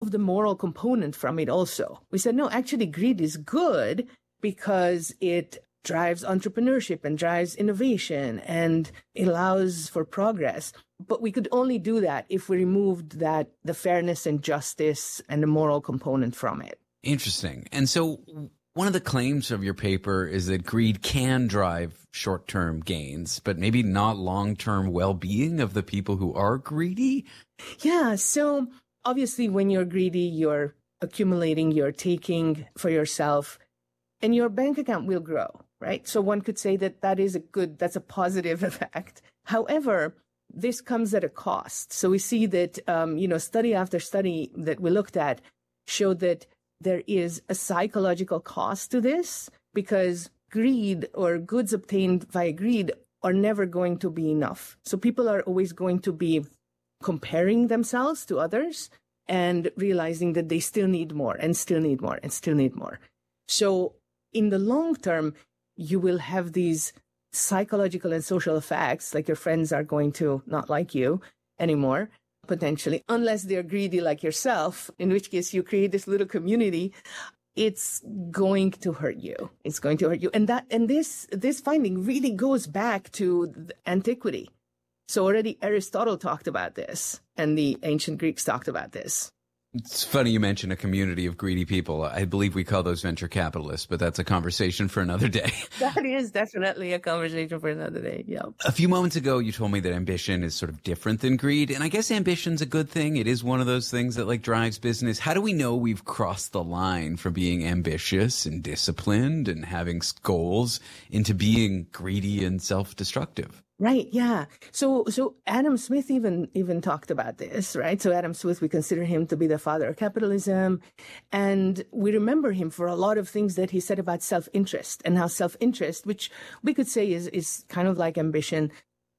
the moral component from it also. We said, no, actually greed is good because it drives entrepreneurship and drives innovation and it allows for progress. But we could only do that if we removed the fairness and justice and the moral component from it. Interesting. And so one of the claims of your paper is that greed can drive short-term gains, but maybe not long-term well-being of the people who are greedy? Yeah. So obviously, when you're greedy, you're accumulating, you're taking for yourself, and your bank account will grow, right? So one could say that that's a positive effect. However, this comes at a cost. So we see that, study after study that we looked at showed that there is a psychological cost to this because greed or goods obtained via greed are never going to be enough. So people are always going to be comparing themselves to others and realizing that they still need more and still need more and still need more. So in the long term, you will have these psychological and social effects, like your friends are going to not like you anymore, potentially, unless they're greedy like yourself, in which case you create this little community. It's going to hurt you. It's going to hurt you. And this finding really goes back to antiquity. So already Aristotle talked about this, and the ancient Greeks talked about this. It's funny you mention a community of greedy people. I believe we call those venture capitalists, but that's a conversation for another day. That is definitely a conversation for another day, yeah. A few moments ago, you told me that ambition is sort of different than greed, and I guess ambition's a good thing. It is one of those things that drives business. How do we know we've crossed the line from being ambitious and disciplined and having goals into being greedy and self-destructive? Right. Yeah. So Adam Smith even talked about this, right? So Adam Smith, we consider him to be the father of capitalism. And we remember him for a lot of things that he said about self-interest and how self-interest, which we could say is kind of like ambition,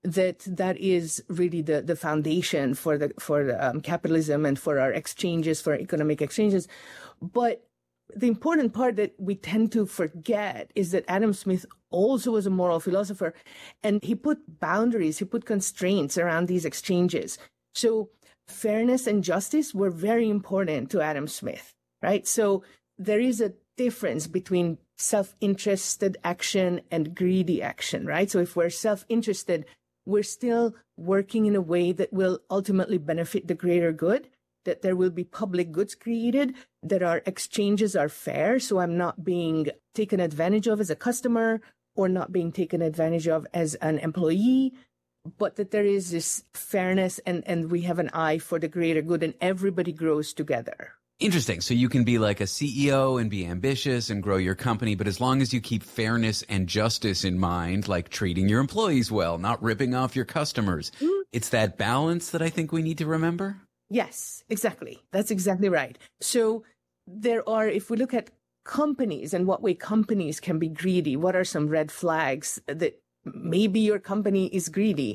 that is really the foundation for capitalism and for our exchanges, for economic exchanges. But the important part that we tend to forget is that Adam Smith also was a moral philosopher, and he put boundaries, he put constraints around these exchanges. So fairness and justice were very important to Adam Smith, right? So there is a difference between self-interested action and greedy action, right? So if we're self-interested, we're still working in a way that will ultimately benefit the greater good, that there will be public goods created, that our exchanges are fair, so I'm not being taken advantage of as a customer or not being taken advantage of as an employee, but that there is this fairness and we have an eye for the greater good and everybody grows together. Interesting. So you can be like a CEO and be ambitious and grow your company, but as long as you keep fairness and justice in mind, like treating your employees well, not ripping off your customers, it's that balance that I think we need to remember? Yes, exactly. That's exactly right. So if we look at companies and what way companies can be greedy, what are some red flags that maybe your company is greedy?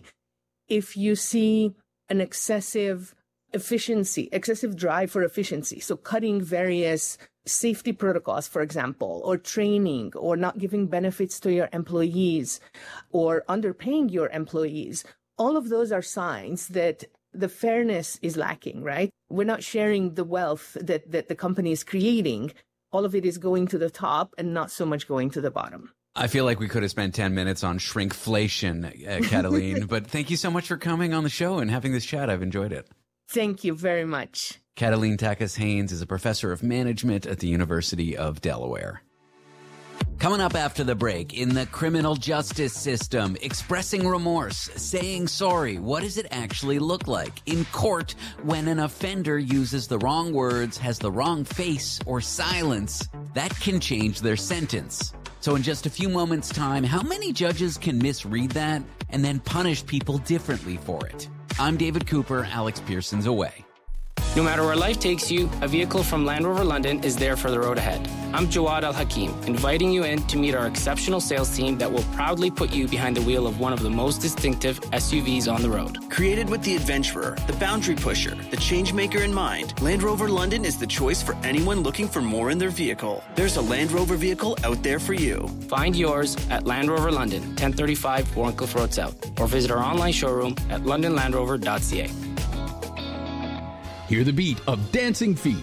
If you see an excessive drive for efficiency, so cutting various safety protocols, for example, or training, or not giving benefits to your employees, or underpaying your employees, all of those are signs that the fairness is lacking, right? We're not sharing the wealth that the company is creating. All of it is going to the top and not so much going to the bottom. I feel like we could have spent 10 minutes on shrinkflation, Cataline, but thank you so much for coming on the show and having this chat. I've enjoyed it. Thank you very much. Cataline Takacs-Haines is a professor of management at the University of Delaware. Coming up after the break, in the criminal justice system, expressing remorse, saying sorry, what does it actually look like in court when an offender uses the wrong words, has the wrong face, or silence? That can change their sentence. So in just a few moments' time, how many judges can misread that and then punish people differently for it? I'm David Cooper. Alex Pearson's away. No matter where life takes you, a vehicle from Land Rover London is there for the road ahead. I'm Jawad Al-Hakim, inviting you in to meet our exceptional sales team that will proudly put you behind the wheel of one of the most distinctive SUVs on the road. Created with the adventurer, the boundary pusher, the change maker in mind, Land Rover London is the choice for anyone looking for more in their vehicle. There's a Land Rover vehicle out there for you. Find yours at Land Rover London, 1035 Warncliffe Road South, or visit our online showroom at londonlandrover.ca. Hear the beat of Dancing Feet